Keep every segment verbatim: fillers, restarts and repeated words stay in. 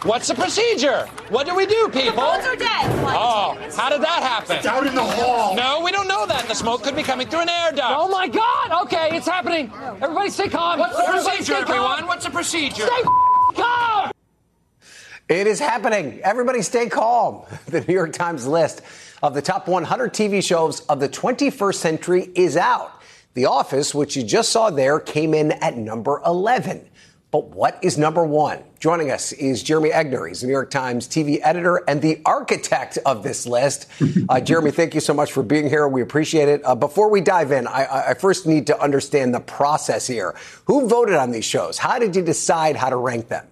What's the procedure? What do we do, people? The votes are dead. Oh, how did that happen? It's out in the hall. No, we don't know that. The smoke could be coming through an air duct. Oh, my God. Okay, it's happening. Everybody stay calm. What's the Everybody procedure, everyone? What's the procedure? Stay calm. It is happening. Everybody stay calm. The New York Times list of the top one hundred T V shows of the twenty-first century is out. The Office, which you just saw there, came in at number eleven. But what is number one? Joining us is Jeremy Egner. He's the New York Times T V editor and the architect of this list. Uh, Jeremy, thank you so much for being here. We appreciate it. Uh, before we dive in, I, I first need to understand the process here. Who voted on these shows? How did you decide how to rank them?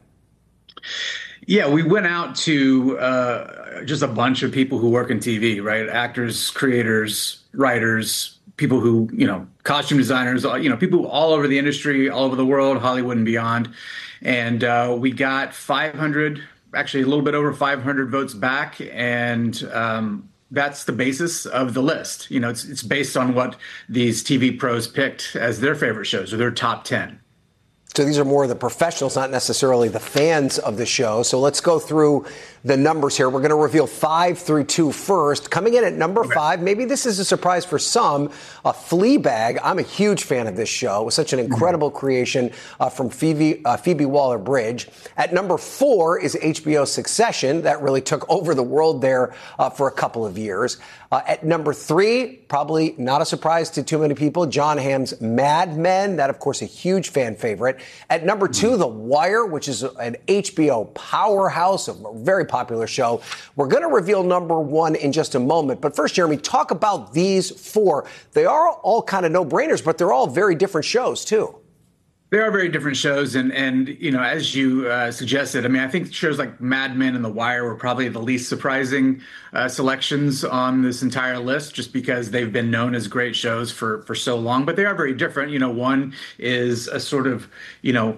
Yeah, we went out to uh, just a bunch of people who work in T V, right? Actors, creators, writers, people who, you know, costume designers, you know, people all over the industry, all over the world, Hollywood and beyond. And uh, we got five hundred, actually a little bit over five hundred votes back. And um, that's the basis of the list. You know, it's it's based on what these T V pros picked as their favorite shows or their top ten. So these are more of the professionals, not necessarily the fans of the show. So let's go through the numbers here. We're going to reveal five through two first. Coming in at number five, maybe this is a surprise for some, uh, Fleabag. I'm a huge fan of this show. It was such an incredible mm-hmm. creation uh, from Phoebe, uh, Phoebe Waller-Bridge. At number four is H B O's Succession. That really took over the world there uh, for a couple of years. Uh, at number three, probably not a surprise to too many people, Jon Hamm's Mad Men. That, of course, a huge fan favorite. At number two, The Wire, which is an H B O powerhouse, a very popular show. We're going to reveal number one in just a moment. But first, Jeremy, talk about these four. They are all kind of no-brainers, but they're all very different shows, too. They are very different shows. And, and you know, as you uh, suggested, I mean, I think shows like Mad Men and The Wire were probably the least surprising uh, selections on this entire list, just because they've been known as great shows for, for so long. But they are very different. You know, one is a sort of, you know,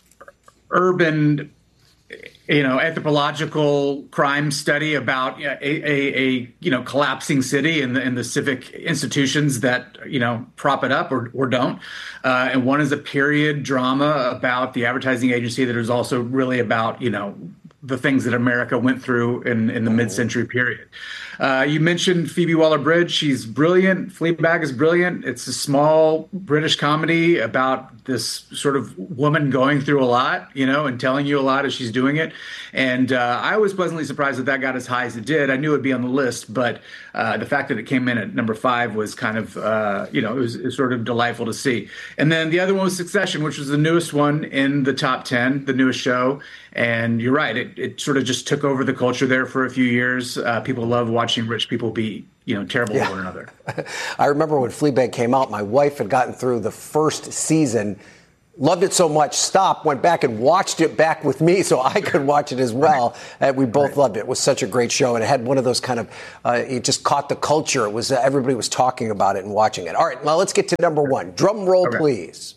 urban, you know, anthropological crime study about a, a, a you know, collapsing city and the, and the civic institutions that, you know, prop it up or, or don't. Uh, and one is a period drama about the advertising agency that is also really about, you know, the things that America went through in, in the mid-century period. Uh, you mentioned Phoebe Waller-Bridge. She's brilliant. Fleabag is brilliant. It's a small British comedy about this sort of woman going through a lot, you know, and telling you a lot as she's doing it. And uh, I was pleasantly surprised that that got as high as it did. I knew it'd be on the list, but uh, the fact that it came in at number five was kind of, uh, you know, it was, it was sort of delightful to see. And then the other one was Succession, which was the newest one in the top ten, the newest show. And you're right, it, it sort of just took over the culture there for a few years. Uh, people love watching rich people be, you know, terrible yeah. to one another. I remember when Fleabag came out, my wife had gotten through the first season, loved it so much, stopped, went back and watched it back with me so I could watch it as well. And we both right. loved it. It was such a great show. And it had one of those kind of, uh, it just caught the culture. It was, uh, everybody was talking about it and watching it. All right, now let's get to number one. Drum roll, okay. please.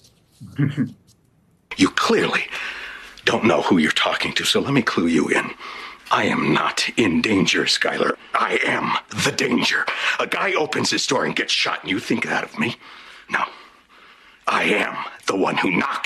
You clearly don't know who you're talking to, so let me clue you in. I am not in danger, Skyler. I am the danger. A guy opens his door and gets shot, and you think that of me? No. I am the one who knocked